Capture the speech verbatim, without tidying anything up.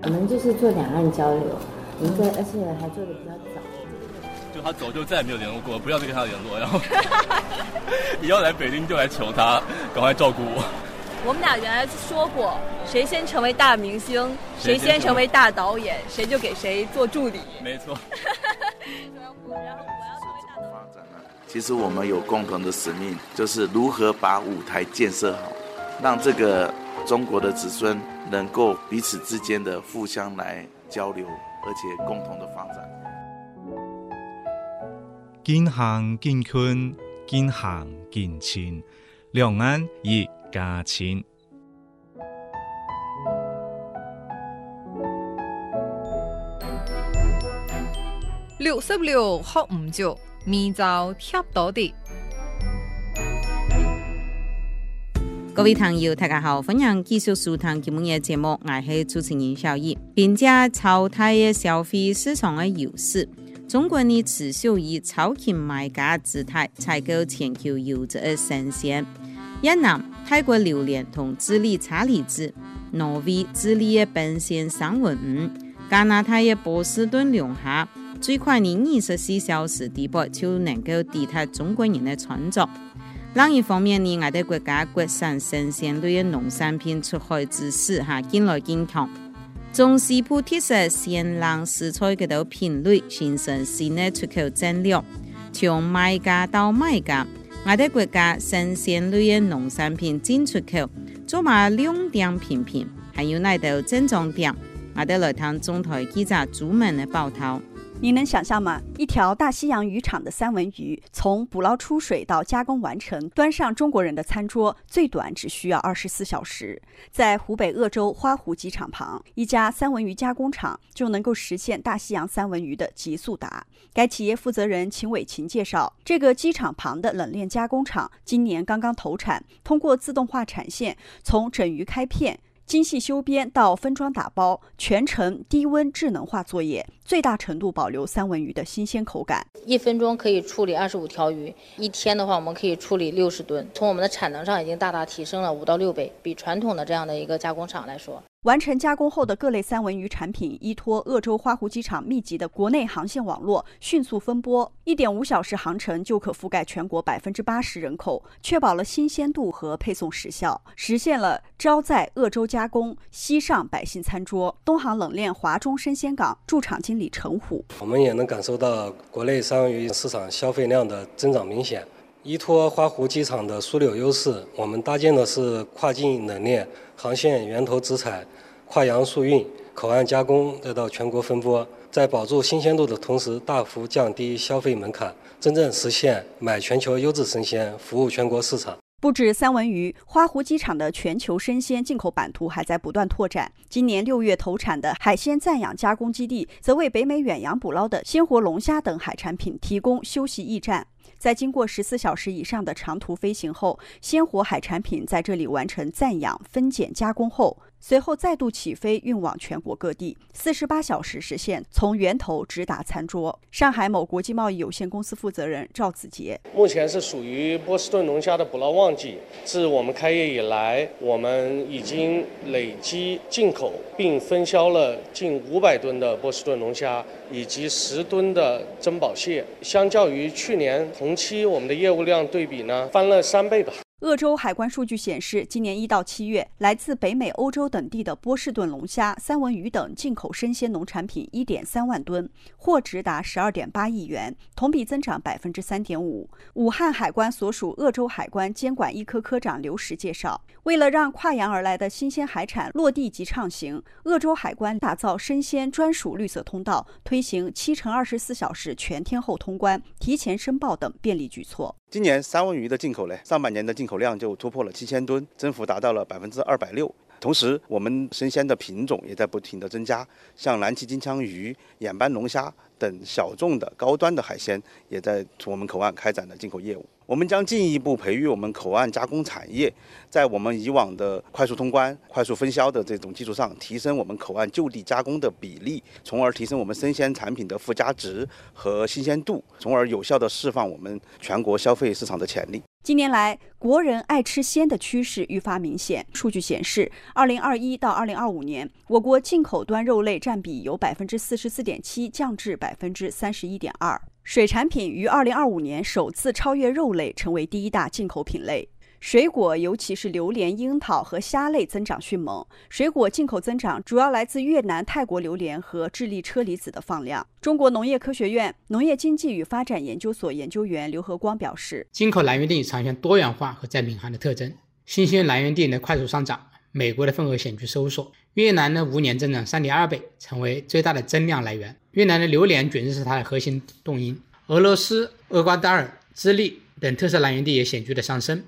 我们就是做两岸交流，一个而且还做的比较早。 就他走就再也没有联络过，不要再跟他联络，然后以后来北京就来求他赶快照顾我。 我们俩原来说过，谁先成为大明星，谁先成为大导演，谁就给谁做助理。 没错。 其实我们有共同的使命，就是如何把舞台建设好，让这个中国的子孙能够彼此之间的互相来交流，而且共同的发展。 近乡近亲，近乡近亲，两岸一家亲。 六十六學唔少，面罩貼到啲。 各位朋友，大家好，歡迎繼續收聽今日嘅節目，我係主持人小葉。並且超大嘅消費市場嘅優勢，中國呢持續以超級賣家姿態採購全球優質嘅生鮮。越南、泰國榴蓮同智利查理子、挪威、智利嘅本縣三文魚、加拿大嘅波士頓龍蝦，最快呢二十四小時地步就能夠抵達中國人嘅創作。另一方面呢，我哋國家國產生鮮類嘅農產品出海之勢哈，近來堅強。從西部特色鮮冷食材嘅度品類形成新嘅出口戰略，從賣家到買家，我哋國家生鮮類嘅農產品進出口做埋兩點頻頻，還有那度增長點。我哋來聽中台記者朱文嘅報道。 你能想象嗎？一條大西洋漁場的三文魚，從捕撈出水到加工完成，端上中國人的餐桌，最短只需要二十四小時。在湖北鄂州花湖機場旁，一家三文魚加工廠就能夠實現大西洋三文魚的極速達。該企業負責人秦偉琴介紹，這個機場旁的冷鏈加工廠今年剛剛投產，通過自動化產線，從整魚開片、精細修邊到分裝打包，全程低溫智能化作業，最大程度保留三文魚的新鮮口感。 一分鐘可以處理二十五條魚，一天的話我們可以處理六十噸，從我們的產能上已經大大提升了五到六倍，比傳統的這樣的一個加工廠來說。 完成加工後的各類三文魚產品依託鄂州花湖機場密集的國內航線網絡迅速分撥，一點五小時航程就可覆蓋全國百分之八十人口，確保了新鮮度和配送時效，實現了招在鄂州加工，西上百姓餐桌。東航冷鏈華中生鮮港駐廠經理陳虎， 我們也能感受到國內三文魚市場消費量的增長明顯。依託花湖機場的樞紐優勢，我們搭建的是跨境冷鏈航線，源頭直採，跨洋速運，口岸加工，再到全國分撥，在保住新鮮度的同時，大幅降低消費門檻，真正實現買全球優質生鮮，服務全國市場。 不止三文魚，花湖機場的全球生鮮進口版圖還在不斷拓展。今年六月投產的海鮮暫養加工基地，則為北美遠洋捕撈的鮮活龍蝦等海產品提供休息驛站。在經過十四小時以上的長途飛行後，鮮活海產品在這裡完成暫養、分揀、加工後，隨後再度起飛運往全國各地，四十八小時實現從源頭直達餐桌。上海某國際貿易有限公司負責人趙子杰， 目前是屬於波士頓龍蝦的捕撈旺季，自我們開業以來，我們已經累積進口並分銷了近五百噸的波士頓龍蝦以及十噸的珍寶蟹，相較於去年同期我們的業務量對比呢，翻了三倍吧。 鄂州海關數據顯示，今年一到七月，來自北美、歐洲等地的波士頓龍蝦、三文魚等進口生鮮農產品一點三萬噸，貨值達十二點八億元，同比增長百分之三點五。武漢海關所屬鄂州海關監管一科科長劉石介紹，為了讓跨洋而來的新鮮海產落地及暢行，鄂州海關打造生鮮專屬綠色通道，推行七乘二十四小時全天候通關、提前申報等便利舉措。 今年三文魚的進口呢，上半年的進口量就突破了七千噸，增幅達到了百分之二百六。同時，我們生鮮的品種也在不停的增加，像藍鰭金槍魚、眼斑龍蝦等小眾的高端的海鮮，也在從我們口岸開展了進口業務。 我们将进一步培育我们口岸加工产业，在我们以往的快速通关、快速分销的这种基础上，提升我们口岸就地加工的比例，从而提升我们生鲜产品的附加值和新鲜度，从而有效地释放我们全国消费市场的潜力。 近年来，国人爱吃鲜的趋势愈发明显。数据显示，二零二一到二零二五年，我国进口端肉类占比由百分之四十四点七降至百分之三十一点二。水产品于二零二五年首次超越肉类，成为第一大进口品类。水果，尤其是榴莲、樱桃和虾类增长迅猛。水果进口增长主要来自越南、泰国榴莲和智利车厘子的放量。中国农业科学院农业经济与发展研究所研究员刘和光表示， 进口来源地呈现多元化和在敏行的特征，新兴来源地的快速上涨，美国的份额显著收缩。越南呢五年增长 三点二 倍，成为最大的增量来源。越南的榴莲卷是它的核心动因。俄罗斯、厄瓜多尔、智利等特色来源地也显著的上升。